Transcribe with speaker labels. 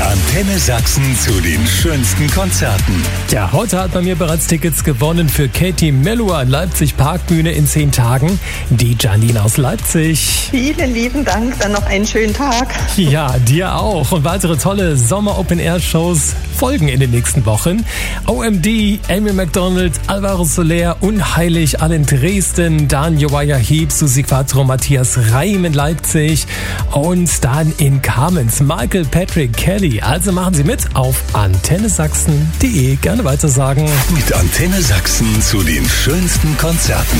Speaker 1: Antenne Sachsen zu den schönsten Konzerten.
Speaker 2: Ja, heute hat man mir bereits Tickets gewonnen für Katie Melua in Leipzig Parkbühne in 10 Tagen. Die Janine aus Leipzig.
Speaker 3: Vielen lieben Dank, dann noch einen schönen Tag.
Speaker 2: Ja, dir auch. Und weitere tolle Sommer-Open-Air-Shows folgen in den nächsten Wochen. OMD, Amy Macdonald, Alvaro Soler, Unheilig, alle in Dresden, dann Uriah Heep, Susi Quattro, Matthias Reim in Leipzig und dann in Kamenz Michael Patrick Kelly. Also machen Sie mit auf antennesachsen.de. Gerne weitersagen.
Speaker 1: Mit Antenne Sachsen zu den schönsten Konzerten.